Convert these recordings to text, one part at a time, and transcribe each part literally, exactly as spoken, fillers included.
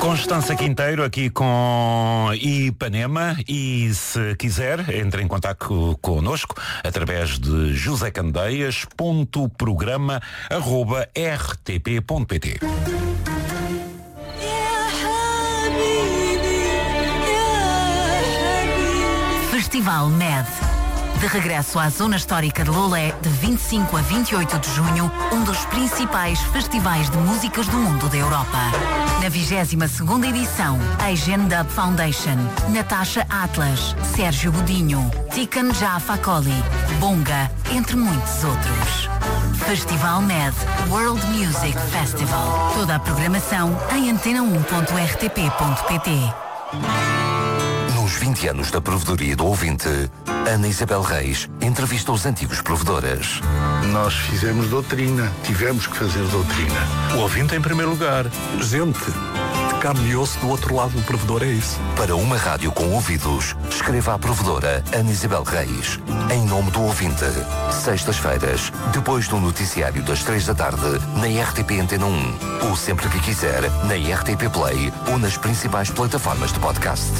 Constança Quinteiro aqui com Ipanema, e se quiser entre em contato connosco através de josecandeias.programa arroba rtp.pt. Festival M E D. De regresso à Zona Histórica de Loulé, de vinte e cinco a vinte e oito de junho, um dos principais festivais de músicas do mundo da Europa. Na vigésima segunda edição, Asian Dub Foundation, Natasha Atlas, Sérgio Godinho, Tikan Jafakoli, Bonga, entre muitos outros. Festival M E D, World Music Festival. Toda a programação em antena um ponto r t p ponto p t. Nos vinte anos da Provedoria do Ouvinte, Ana Isabel Reis entrevista os antigos provedoras. Nós fizemos doutrina, tivemos que fazer doutrina. O ouvinte em primeiro lugar. Gente de carne e osso do outro lado do provedor, é isso. Para uma rádio com ouvidos, escreva à provedora Ana Isabel Reis. Em nome do ouvinte. Sextas-feiras, depois do noticiário das três da tarde, na R T P Antena um. Ou sempre que quiser, na R T P Play ou nas principais plataformas de podcast.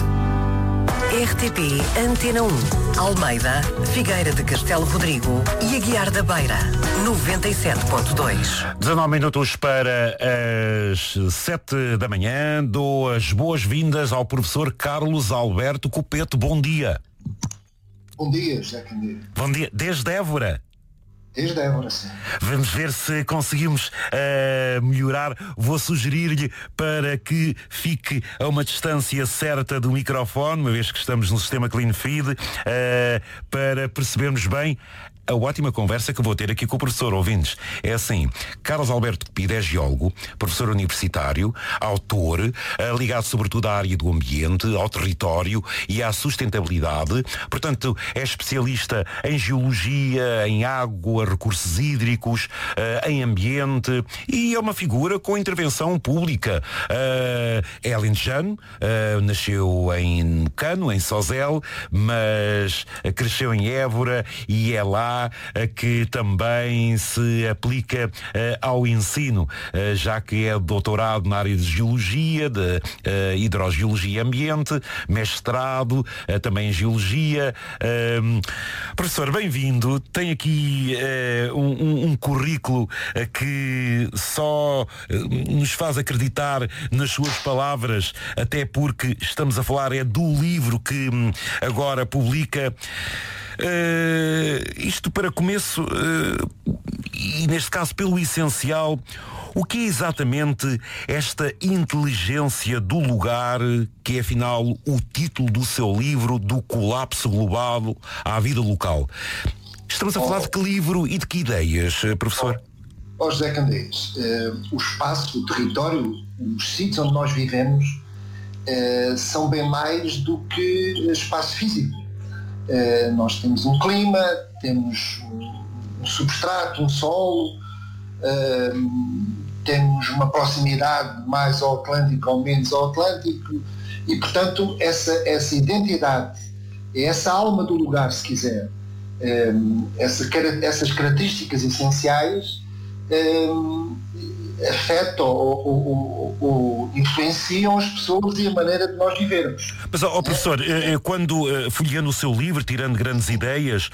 R T P Antena um, Almeida, Figueira de Castelo Rodrigo e Aguiar da Beira, noventa e sete ponto dois. dezanove minutos para as sete da manhã. Dou as boas-vindas ao professor Carlos Alberto Copete. Bom dia. Bom dia, José Candeiro. Bom dia. Desde Évora. Desde Évora, sim. Vamos ver se conseguimos uh, melhorar. Vou sugerir-lhe para que fique a uma distância certa do microfone, uma vez que estamos no sistema Clean Feed, uh, para percebermos bem a ótima conversa que vou ter aqui com o professor. Ouvintes, é assim: Carlos Alberto Copete é geólogo, professor universitário, autor, uh, ligado sobretudo à área do ambiente, ao território e à sustentabilidade. Portanto, é especialista em geologia, em água, recursos hídricos, uh, em ambiente, e é uma figura com intervenção pública. Uh, é alentejano, uh, nasceu em Cano, em Sozel, mas cresceu em Évora e é lá que também se aplica uh, ao ensino, uh, já que é doutorado na área de Geologia, de uh, Hidrogeologia e Ambiente, mestrado uh, também em Geologia. Uh, professor, bem-vindo. Tem aqui uh, um, um, um currículo uh, que só uh, nos faz acreditar nas suas palavras, até porque estamos a falar é do livro que um, agora publica. Uh, isto para começo, uh, e neste caso pelo essencial, o que é exatamente esta inteligência do lugar, que é afinal o título do seu livro, do colapso global à vida local? Estamos a falar de que livro e de que ideias, professor? Ó oh, José Candeias, uh, o espaço, o território, os sítios onde nós vivemos uh, são bem mais do que espaço físico. Uh, nós temos um clima, temos um substrato, um solo, uh, temos uma proximidade mais ao Atlântico ou menos ao Atlântico, e portanto essa, essa identidade, essa alma do lugar, se quiser, uh, essa, essas características essenciais uh, afetam ou, ou, ou influenciam as pessoas e a maneira de nós vivermos. Mas, ó, professor, é? quando folheando o seu livro, tirando grandes ideias,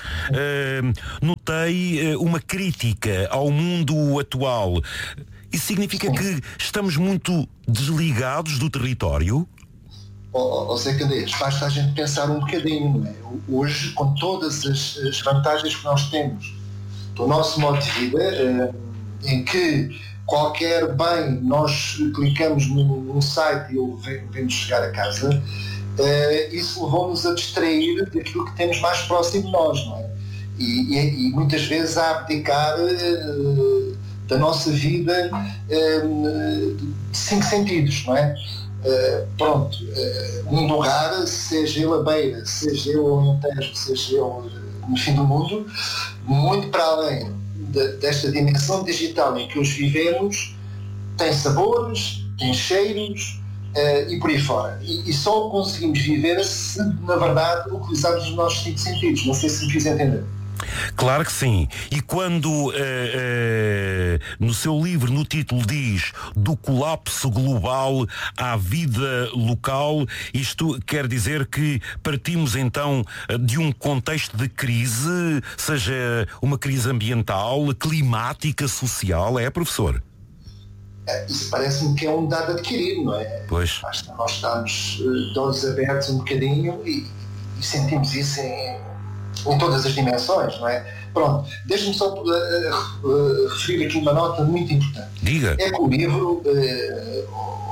notei uma crítica ao mundo atual. Isso significa Sim. que estamos muito desligados do território? Ó, ó, Zé Candeias, basta a gente pensar um bocadinho, não é? Hoje, com todas as, as vantagens que nós temos do nosso modo de vida, em que qualquer bem nós clicamos num site e ele vem-nos chegar a casa, uh, isso levou-nos a distrair daquilo que temos mais próximo de nós, não é? E, e, e muitas vezes a abdicar uh, da nossa vida uh, de cinco sentidos, não é? Uh, pronto, uh, um lugar, seja ele a beira, seja ele o Alentejo, seja ele uh, no fim do mundo, muito para além desta dimensão digital em que hoje vivemos, tem sabores, tem cheiros uh, e por aí fora. E, e só conseguimos viver se, na verdade, utilizarmos os nossos cinco sentidos. Não sei se me fiz entender. Claro que sim. E quando uh, uh, no seu livro, no título, diz do colapso global à vida local, isto quer dizer que partimos então de um contexto de crise, seja uma crise ambiental, climática, social, é, professor? É, isso parece-me que é um dado adquirido, não é? Pois. Nós estamos uh, de olhos abertos um bocadinho e, e sentimos isso em, em todas as dimensões, não é? Pronto, deixe-me só uh, uh, referir aqui uma nota muito importante. Diga. É que o livro uh,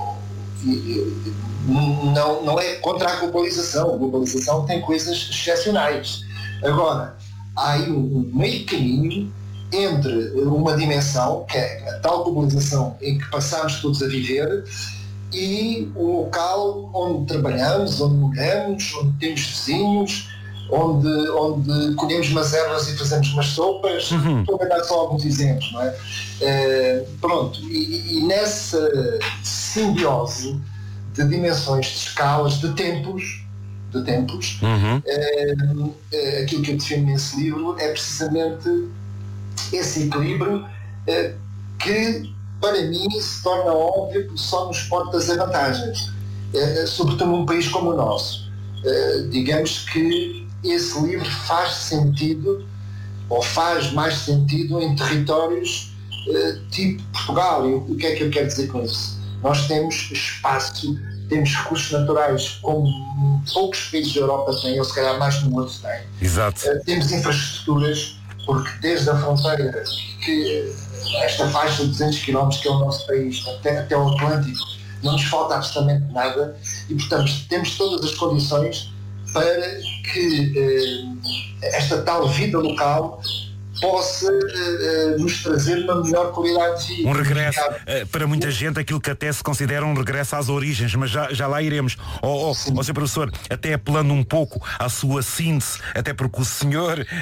uh, não, não é contra a globalização. A globalização tem coisas excepcionais. Agora, há aí um meio caminho entre uma dimensão, que é a tal globalização em que passamos todos a viver, e o local onde trabalhamos, onde moramos, onde temos vizinhos, onde, onde colhemos umas ervas e fazemos umas sopas. Uhum. Estou a dar só alguns exemplos, não é? Uh, pronto, e, e nessa simbiose de dimensões, de escalas, de tempos, de tempos, uhum. uh, uh, aquilo que eu defendo nesse livro é precisamente esse equilíbrio uh, que, para mim, se torna óbvio que só nos pode trazer vantagens, uh, sobretudo num país como o nosso. Uh, digamos que esse livro faz sentido, ou faz mais sentido, em territórios uh, tipo Portugal. E o que é que eu quero dizer com isso? Nós temos espaço, temos recursos naturais como poucos países da Europa têm, ou se calhar mais no mundo têm. Exato. Uh, temos infraestruturas, porque desde a fronteira, que esta faixa de duzentos quilómetros que é o nosso país, até, até o Atlântico, não nos falta absolutamente nada e, portanto, temos todas as condições para que eh, esta tal vida local possa eh, nos trazer uma melhor qualidade de vida. Um regresso, uh, para muita gente, aquilo que até se considera um regresso às origens, mas já, já lá iremos. Ó oh, oh, oh, senhor professor, até apelando um pouco à sua síntese, até porque o senhor uh,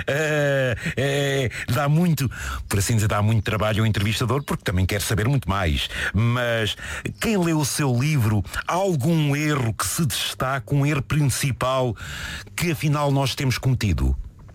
uh, dá muito, por assim dizer, dá muito trabalho ao entrevistador, porque também quer saber muito mais. Mas quem lê o seu livro, há algum erro que se destaca, um erro principal que afinal nós temos cometido?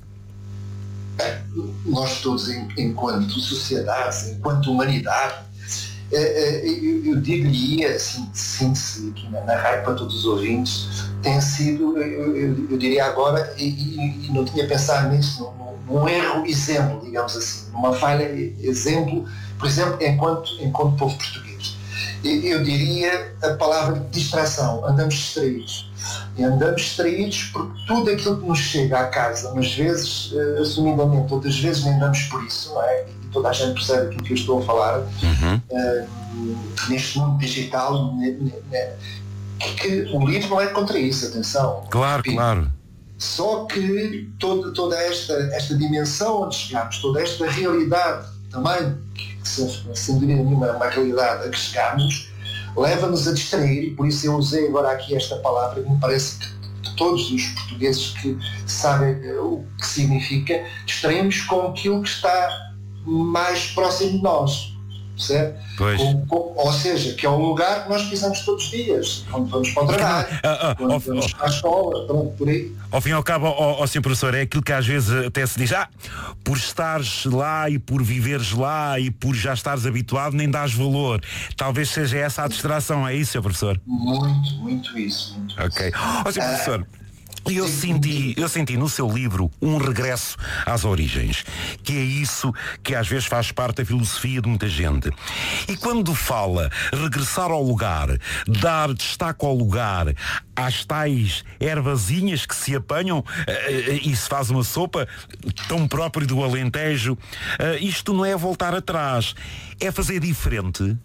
Nós todos, enquanto sociedade, enquanto humanidade, eu digo-lhe, assim, síntese aqui na rádio para todos os ouvintes, tem sido, eu, eu diria agora, e, e não tinha pensado nisso, num, num erro exemplo, digamos assim, numa falha exemplo, por exemplo, enquanto, enquanto povo português. Eu diria a palavra distração, andamos distraídos. E andamos distraídos porque tudo aquilo que nos chega à casa, umas vezes uh, assumidamente, outras vezes nem damos por isso, não é? E toda a gente percebe aquilo que eu estou a falar, uhum. uh, neste mundo digital, ne, ne, ne, que, que o livro não é contra isso, atenção. Claro, repito. Claro. Só que toda, toda esta, esta dimensão onde chegamos, toda esta realidade também, que sem dúvida nenhuma é uma realidade a que chegamos, leva-nos a distrair, e por isso eu usei agora aqui esta palavra que me parece que todos os portugueses que sabem o que significa, distraímos com aquilo que está mais próximo de nós, certo? Com, com, ou seja, que é um lugar que nós pisamos todos os dias, quando vamos para o trabalho, ah, ah, quando oh, vamos oh, para a escola, pronto, por aí. Ao fim e ao cabo, ó, ó, senhor professor, é aquilo que às vezes até se diz, ah, por estares lá e por viveres lá e por já estares habituado, nem dás valor. Talvez seja essa a distração, é isso, senhor professor? Muito, muito isso. Muito ok. Ó, senhor ah, professor, Eu senti, eu senti no seu livro um regresso às origens, que é isso que às vezes faz parte da filosofia de muita gente. E quando fala regressar ao lugar, dar destaque ao lugar, às tais ervazinhas que se apanham e se faz uma sopa tão próprio do Alentejo, isto não é voltar atrás, é fazer diferente.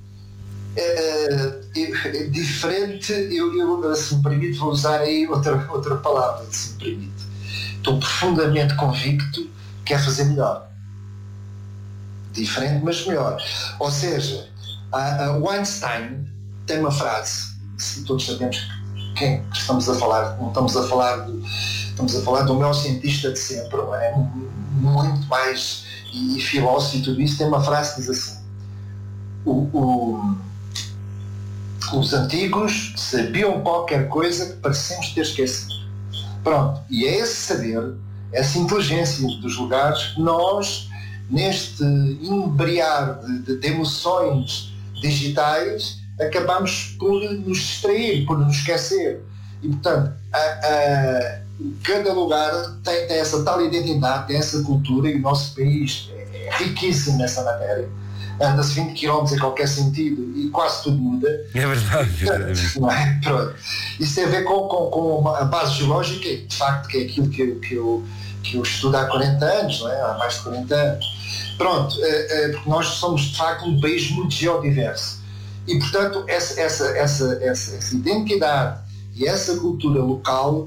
É, é, diferente, eu, eu, se me permite, vou usar aí outra, outra palavra, se me permite. Estou profundamente convicto que é fazer melhor. Diferente, mas melhor. Ou seja, a, a Einstein tem uma frase, se todos sabemos quem estamos a falar, não estamos a falar do, estamos a falar do maior cientista de sempre, não é? Muito mais, e, e filósofo e tudo isso, tem uma frase que diz assim: o, o os antigos sabiam qualquer coisa que parecemos ter esquecido. Pronto, e é esse saber essa inteligência dos lugares, nós, neste embriar de, de, de emoções digitais, acabamos por nos distrair, por nos esquecer. E, portanto, a, a, cada lugar tem, tem essa tal identidade, tem essa cultura, e o nosso país é, é riquíssimo nessa matéria. Anda-se vinte quilómetros em qualquer sentido e quase tudo muda. É verdade. Portanto, não é? Pronto. Isso tem a ver com, com, com a base geológica, de facto, que é aquilo que eu, que eu, que eu estudo há quarenta anos, não é? Há mais de quarenta anos. Pronto, porque nós somos, de facto, um país muito geodiverso. E, portanto, essa, essa, essa, essa, essa identidade e essa cultura local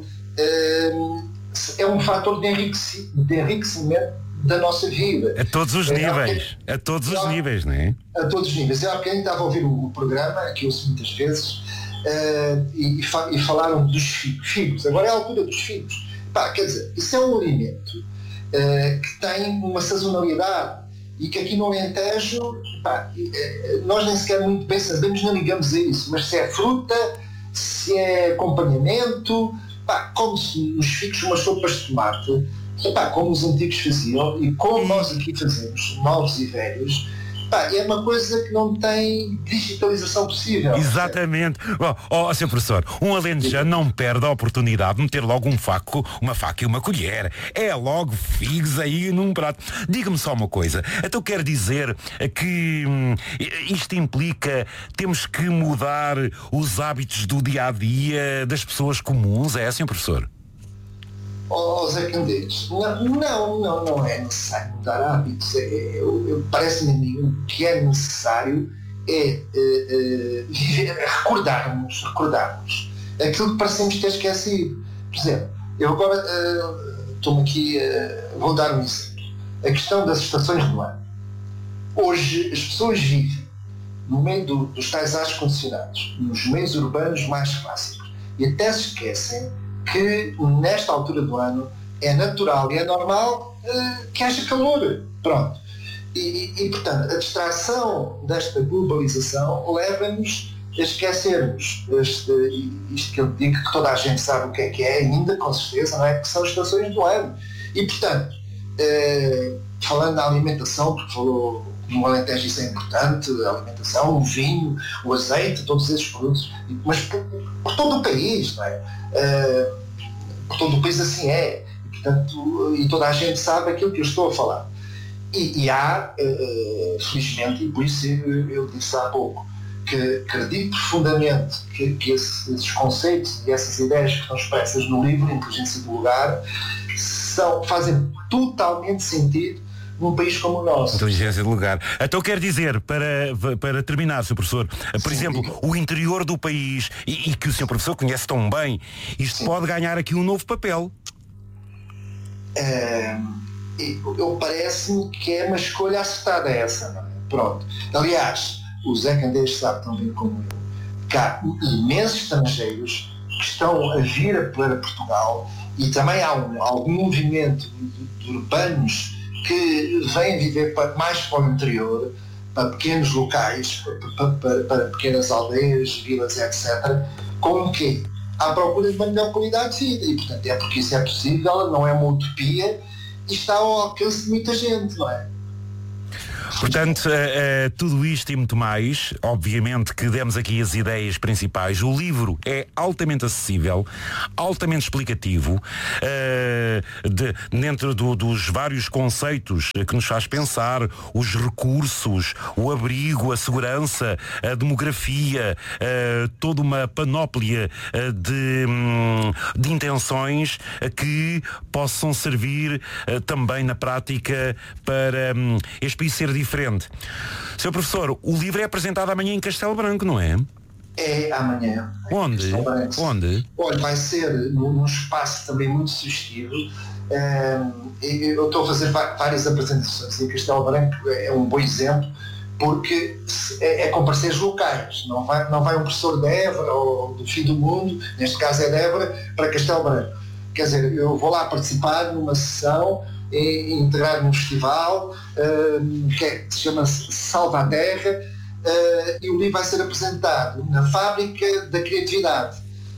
é um fator de enriquecimento da nossa vida. A todos os é, níveis. É, a todos os níveis, não é? A todos os níveis. Eu há bocadinho estava a ouvir o, o programa, que eu ouço muitas vezes, uh, e, e, fa e falaram dos figos. Agora é a altura dos figos. Pá, quer dizer, isso é um alimento uh, que tem uma sazonalidade e que aqui no Alentejo, pá, nós nem sequer muito bem sabemos, nem ligamos a isso, mas se é fruta, se é acompanhamento, pá, come-se nos figos umas sopas de tomate, epá, como os antigos faziam e como nós aqui fazemos, novos e velhos, epá, é uma coisa que não tem digitalização possível. Exatamente. Ó, oh, oh, senhor professor, um alentejano não perde a oportunidade de meter logo um faco, uma faca e uma colher. É logo figos aí num prato. Diga-me só uma coisa. Então quer dizer que hum, isto implica temos que mudar os hábitos do dia-a-dia das pessoas comuns, é, senhor professor? Oh, Zé Candeias, não, não, não, não é necessário mudar hábitos. É, é, Parece-me a mim o que é necessário é, é, é recordarmos, recordarmos aquilo que parecemos ter esquecido. Por exemplo, eu agora estou-me uh, aqui, uh, vou dar um exemplo. A questão das estações do ano. Hoje as pessoas vivem no meio do, dos tais ares condicionados, nos meios urbanos mais clássicos, e até se esquecem que nesta altura do ano é natural e é normal uh, que haja calor. Pronto. E, e, e, portanto, a distração desta globalização leva-nos a esquecermos este, isto que eu digo, que toda a gente sabe o que é que é ainda, com certeza, não é? Que são as estações do ano. E, portanto, uh, falando da alimentação, porque falou no Alentejo isso é importante, a alimentação, o vinho, o azeite, todos esses produtos, mas por, por todo o país, não é? Uh, por todo o país assim é, e, portanto, e toda a gente sabe aquilo que eu estou a falar. E, e há, uh, felizmente, e por isso eu, eu disse há pouco, que acredito profundamente que, que esses, esses conceitos e essas ideias que estão expressas no livro Inteligência do Lugar são, fazem totalmente sentido num país como o nosso. Inteligência do lugar. Então quer dizer, para, para terminar, senhor professor, por Sim. exemplo, o interior do país, e, e que o senhor professor conhece tão bem, isto Sim. pode ganhar aqui um novo papel. É, eu parece-me que é uma escolha acertada essa, não é? Pronto. Aliás, o Zé Candeias sabe tão bem como eu, que há imensos estrangeiros que estão a vir para Portugal, e também há um, algum movimento de, de urbanos que vêm viver para, mais para o interior, para pequenos locais, para, para, para pequenas aldeias, vilas, etcétera, com o quê? À procura de uma melhor qualidade de vida. E, portanto, é porque isso é possível, não é uma utopia, e está ao alcance de muita gente, não é? Portanto, uh, uh, tudo isto e muito mais, obviamente que demos aqui as ideias principais. O livro é altamente acessível, altamente explicativo, uh, de, dentro do, dos vários conceitos que nos faz pensar, os recursos, o abrigo, a segurança, a demografia, uh, toda uma panóplia uh, de, um, de intenções uh, que possam servir uh, também na prática para um, este país ser diferente. Senhor professor, o livro é apresentado amanhã em Castelo Branco, não é? É amanhã. Onde? Onde? Olha, vai ser num, num espaço também muito sugestivo. Um, eu estou a fazer várias apresentações em Castelo Branco, é um bom exemplo, porque é, é com parceiros locais. Não vai, não vai um professor de Évora ou do fim do mundo, neste caso é de Évora, para Castelo Branco. Quer dizer, eu vou lá participar numa sessão e integrar num festival uh, que, é, que se chama Salva a Terra, uh, e o livro vai ser apresentado na Fábrica da Criatividade,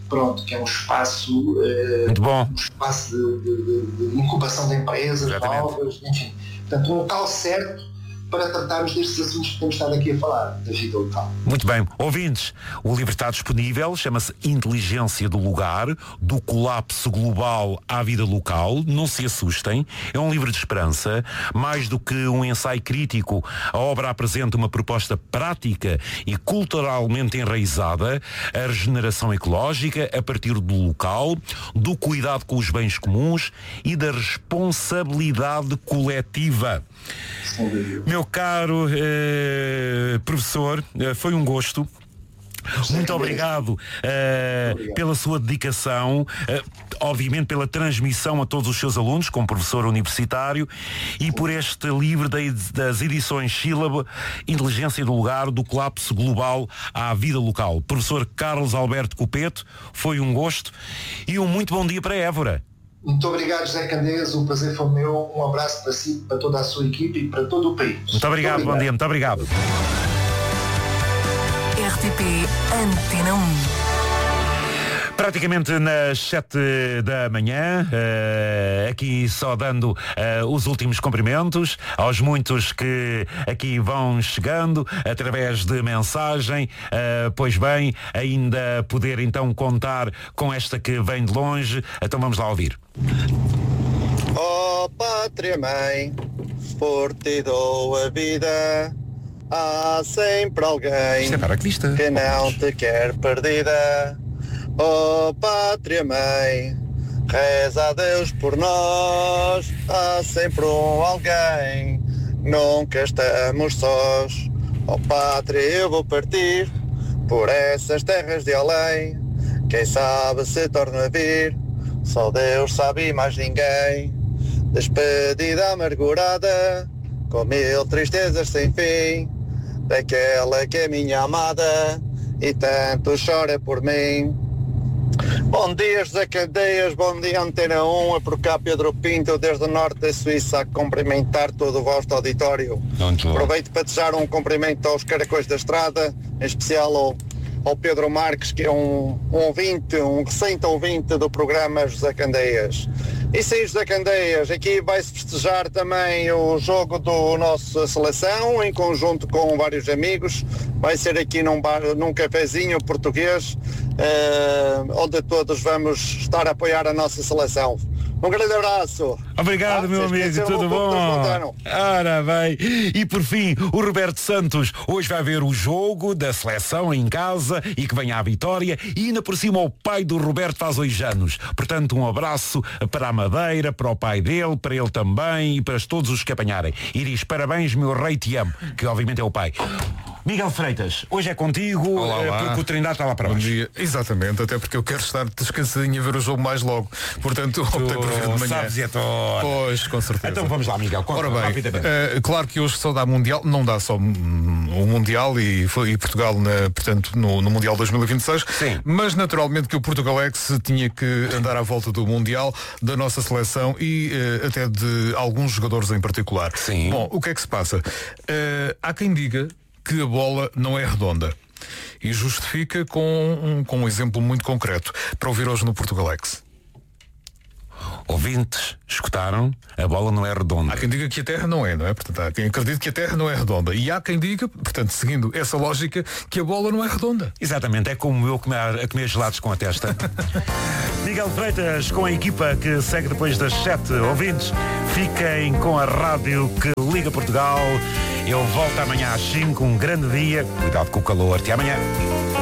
pronto, que é um espaço, uh, muito bom. Um espaço de, de, de incubação de empresas Exatamente. Novas, enfim. Portanto, um local certo para tratarmos destes assuntos que temos estado aqui a falar, da vida local. Muito bem. Ouvintes, o livro está disponível, chama-se Inteligência do Lugar, do colapso global à vida local. Não se assustem, é um livro de esperança. Mais do que um ensaio crítico, a obra apresenta uma proposta prática e culturalmente enraizada, a regeneração ecológica a partir do local, do cuidado com os bens comuns e da responsabilidade coletiva. Meu caro eh, professor, eh, foi um gosto. Muito obrigado, uh, obrigado pela sua dedicação, uh, obviamente pela transmissão a todos os seus alunos, como professor universitário, e por este livro das edições Sílaba, Inteligência do Lugar, do colapso global à vida local. Professor Carlos Alberto Copeto, foi um gosto e um muito bom dia para Évora. Muito obrigado, José Candeias, o prazer foi meu, um abraço para si, para toda a sua equipe e para todo o país. Muito obrigado, muito obrigado. Bom dia, muito obrigado. R T P Antena um. Praticamente nas sete da manhã, uh, aqui só dando uh, os últimos cumprimentos aos muitos que aqui vão chegando através de mensagem, uh, pois bem, ainda poder então contar com esta que vem de longe, então vamos lá ouvir. Oh Pátria Mãe, por ti dou a vida, há sempre alguém Isto é paraquedista. Que não te quer perdida. Oh Pátria Mãe, reza a Deus por nós, há sempre um alguém, nunca estamos sós. Oh Pátria, eu vou partir por essas terras de além, quem sabe se torna a vir, só Deus sabe e mais ninguém. Despedida amargurada, com mil tristezas sem fim, daquela que é minha amada e tanto chora por mim. Bom dia, José Candeias, bom dia Antena um, é por cá Pedro Pinto, desde o norte da Suíça, a cumprimentar todo o vosso auditório. Aproveito para desejar um cumprimento aos caracóis da estrada, em especial ao, ao Pedro Marques, que é um, um ouvinte, um recente ouvinte do programa José Candeias. E sim, José Candeias, aqui vai-se festejar também o jogo do nossa seleção, em conjunto com vários amigos. Vai ser aqui num, bar, num cafezinho português, uh, onde todos vamos estar a apoiar a nossa seleção. Um grande abraço. Obrigado, ah, meu amigo, tudo bom? Ora bem. E por fim, o Roberto Santos hoje vai ver o jogo da seleção em casa e que venha à vitória. E ainda por cima o pai do Roberto faz hoje anos. Portanto, um abraço para a Madeira, para o pai dele, para ele também e para todos os que apanharem. E diz, parabéns, meu rei, te amo, que obviamente é o pai. Miguel Freitas, hoje é contigo, olá, olá. Porque o Trindade está lá para baixo. Bom dia. Exatamente, até porque eu quero estar descansadinho a ver o jogo mais logo. Portanto, optei por ver de manhã. Sabes, é toda. Pois, com certeza. Então vamos lá, Miguel. Conta. Ora bem, uh, claro que hoje só dá Mundial, não dá só o um Mundial e, foi, e Portugal, na, portanto, no, no Mundial dois mil e vinte e seis. Sim. Mas naturalmente que o Portugalex tinha que andar à volta do Mundial, da nossa seleção e uh, até de alguns jogadores em particular. Sim. Bom, o que é que se passa? Uh, há quem diga que a bola não é redonda e justifica com um, com um exemplo muito concreto para ouvir hoje no Portugalex. Ouvintes, escutaram? A bola não é redonda. Há quem diga que a Terra não é, não é? Portanto, há quem acredite que a Terra não é redonda. E há quem diga, portanto, seguindo essa lógica, que a bola não é redonda. Exatamente, é como eu comer, a comer gelados com a testa. Miguel Freitas, com a equipa que segue depois das sete. Ouvintes, fiquem com a rádio que liga Portugal. Eu volto amanhã às cinco. Um grande dia. Cuidado com o calor. Até amanhã.